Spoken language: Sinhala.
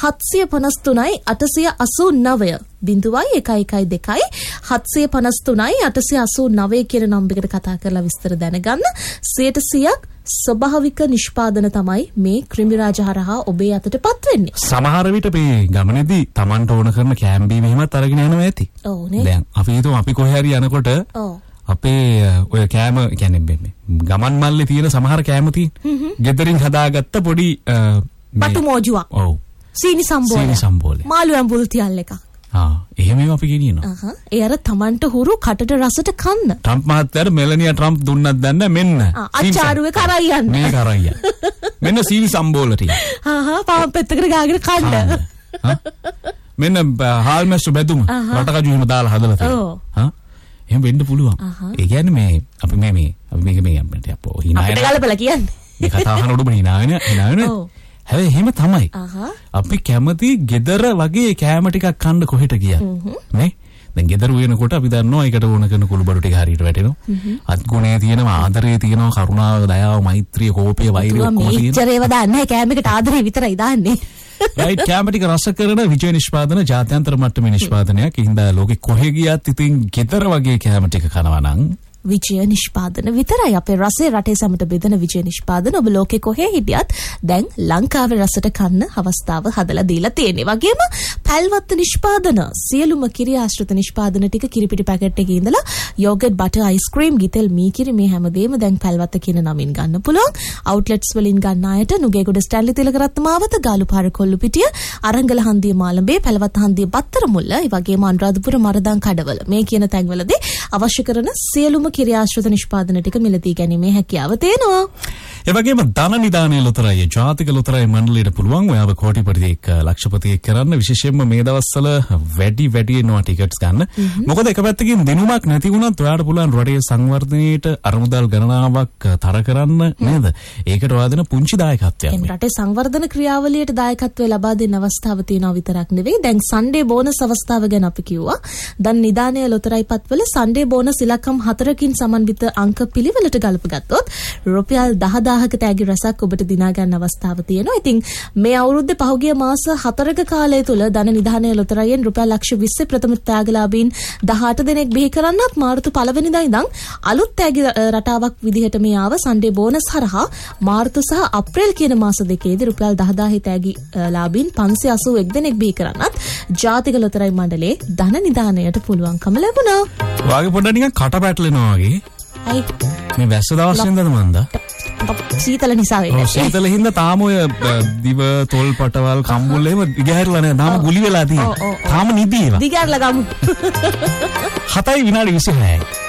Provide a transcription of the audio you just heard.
753යි 889 0.112 753යි 889 කියන නම්බරයකට කතා කරලා විස්තර දැනගන්න. 100% ස්වභාවික නිෂ්පාදන තමයි මේ ක්‍රිමිරාජ හරහා ඔබේ අතටපත් වෙන්නේ. සමහර විට මේ ගමනේදී Tamanට ඕන කරන කැම්බීම එහෙමත් අරගෙන යනවා ඇති. ඔව් නේ. දැන් අපි හිතමු අපි කොහේ හරි යනකොට අපේ ඔය කෑම කියන්නේ ගමන් මල්ලේ තියෙන සමහර කෑම තියෙන. ගෙදරින් හදාගත්ත පොඩි පටු මෝජුවක්. ඔව්. සීනි සම්බෝලය. මාළු ඇඹුල් තියල් එකක්. එහෙම ඒවා අපි ගෙනියනවා. ඒ අර Tamanට හුරු කටට රසට කන්න. ට්‍රම්ප් මහත්තයාට මෙලනියා ට්‍රම්ප් දුන්නත් දැන්න මෙන්න. අච්චාරුවේ කරයි යන්නේ. මේ කරයි යන්නේ. මෙන්න සීනි සම්බෝල ටික. පාම් පැත්තකට ගාගෙන කන්න. මෙන්න හාල්මැස්සු බැදුම රටකජු එහෙම දාලා හදලා තියෙනවා. එහෙම වෙන්න පුළුවන්. ඒ කියන්නේ මේ අපි මේක අපිට අපෝ hina අපිට ගලපලා කියන්නේ. මේ කතාව අහන උඩම hina වෙන. හැබැයි එහෙම තමයි. අපි කැමති ගෙදර වගේ කෑම ටිකක් කන්න කොහෙට ගියත්. නේ? දැන් ගෙදර වෙනකොට අපි දන්නවා ඒකට ඕන කරන කුළු බඩු ටික හරියට වැටෙනවා. අත්ගුණය තියෙනවා, ආදරය තියෙනවා, කරුණාව, දයාව, මෛත්‍රිය, කෝපය, වෛරය ඔක්කොම තියෙනවා. මෙච්චර ඒවා දාන්නේ නැහැ කෑමකට ආදරේ විතරයි දාන්නේ. රයිට් කැම ටික රස කරන විජය නිෂ්පාදන ජාත්‍යන්තර මට්ටමේ නිෂ්පාදනයක්. ඉතින් ලෝකෙ කොහෙ ගියත් ඉතින් ගෙදර වගේ කැම ටික කනවා නම් විජය නිෂ්පාදන විතරයි. අපේ රසයේ රටේ සමට බෙදෙන විජය නිෂ්පාදන ඔබ ලෝකෙ කොහේ හිටියත් දැන් ලංකාවේ රසට කන්න අවස්ථාව හදලා දීලා තියෙනවා. වගේම පැල්වත්ත නිෂ්පාදන සියලුම කිරි ආශ්‍රිත නිෂ්පාදන ටික කිරිපිටි පැකට් එකේ ඉඳලා යෝගට් බටර් අයිස්ක්‍රීම් ගිතෙල් මී කිරි මේ හැමදේම දැන් පැල්වත්ත කියන නමින් ගන්න පුළුවන්. අවුට්ලට්ස් වලින් ගන්න අයට නුගේගොඩ ස්ටැන්ලි තිලකරත්න මාවත ගාලුපාර කොල්ලුපිටිය අරංගල හන්දිය මාළඹේ පැල්වත්ත හන්දිය බත්තර මුල්ල ඒ වගේම අනුරාධපුර මරදන් කඩවල මේ කියන තැන්වලදී අවශ්‍ය කරන සියලුම කිරි ආශ්‍රිත නිෂ්පාදන ටික මිලදී ගැනීමේ හැකියාව තියෙනවා. ඒ වගේම ධන නිදානයේ ලොතරැයි ජාතික ලොතරැයි මණ්ඩලයට පුළුවන් ඔයාව කෝටිපතියෙක් ලක්ෂපතියෙක් කරන්න. විශේෂයෙන්ම මේ දවස්වල වැඩියෙන්ම ටිකට්ස් ගන්න. මොකද එක පැත්තකින් දිනුමක් නැති වුණත් ඔයාලට පුළුවන් රටේ සංවර්ධනයේට අරමුදල් ගණනාවක් තර කරන්න නේද? ඒකට ඔයා දෙන පුංචි දායකත්වයක්. මේ රටේ සංවර්ධන ක්‍රියාවලියට දායකත්වය ලබා දෙන්න අවස්ථාව තියෙනවා විතරක් නෙවෙයි. දැන් සන්ඩේ බෝනස් අවස්ථාව ගැන අපි කිව්වා. ධන නිදානයේ ලොතරැයි පත්වල සන්ඩේ බෝනස් ඉලක්කම් 4කින් සමන්විත අංක පිළිවෙලට ගලපගත්තොත් රුපියල් 10,000ක තෑගි රසක් ඔබට දිනා ගන්න අවස්ථාව තියෙනවා. ඉතින් මේ අවුරුද්දේ පහුගිය මාස 4ක කාලය තුල ධන නිදානයේ ලොතරැයියෙන් රුපියල් ලක්ෂ 20 ප්‍රථම තෑගලාභීන් 18 දෙනෙක් බිහි කරන්නත් මාර්තු 1 වෙනිදා ඉඳන් අලුත් තෑගි රටාවක් විදිහට මේ ආව සන්ඩේ බෝනස් හරහා මාර්තු සහ අප්‍රේල් කියන මාස දෙකේදී රුපියල් 10,000 තෑගි ලාභීන් 581 දෙනෙක් බිහි කරන්නත් ජාතික ලොතරැයි මණ්ඩලයේ ධන නිදානයට පුළුවන්කම ලැබුණා. වාගේ පොඩ්ඩක් නිකන් කට පැටලෙනවා වගේ. අයි මේ වැස්ස දවස් වෙනදද මන්ද? සීතල නිසා වෙන්නේ. ඔව් සීතල හින්දා තාම ඔය දිව තොල් පටවල් කම්බුල් එහෙම දිගහැරලා නැහැ. තාම ගුලි වෙලා තියෙනවා. තාම නිදි ඒවා. දිගහැරලා ගමු. 7:26